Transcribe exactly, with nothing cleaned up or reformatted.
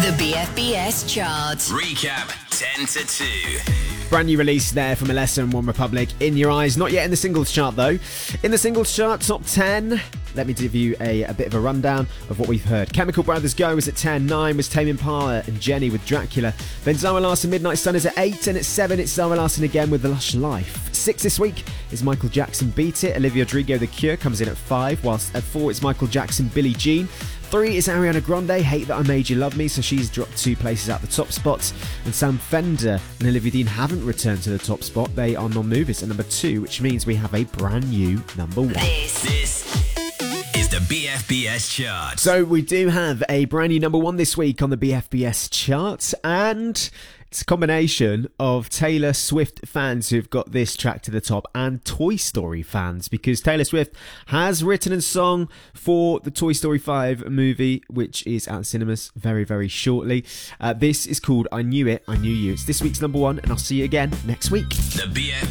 The B F B S chart. Recap ten to two. Brand new release there from Alessa and One Republic, In Your Eyes. Not yet in the singles chart though. In the singles chart, top ten. Let me give you a, a bit of a rundown of what we've heard. Chemical Brothers Go is at ten. nine was Tame Impala and Jenny with Dracula. Then Zara Larsson Midnight Sun is at eight. And at seven it's Zara Larsson again with The Lush Life. six this week is Michael Jackson Beat It. Olivia Rodrigo The Cure comes in at five. Whilst at four it's Michael Jackson Billie Jean. three is Ariana Grande, Hate That I Made You Love Me, so she's dropped two places out the top spots. And Sam Fender and Olivia Dean haven't returned to the top spot. They are non-movers at number two, which means we have a brand new number one. This, this is the B F B S chart. So we do have a brand new number one this week on the B F B S chart, and it's a combination of Taylor Swift fans who've got this track to the top and Toy Story fans, because Taylor Swift has written a song for the Toy Story five movie, which is at cinemas very, very shortly. Uh, this is called I Knew It, I Knew You. It's this week's number one, and I'll see you again next week. The B F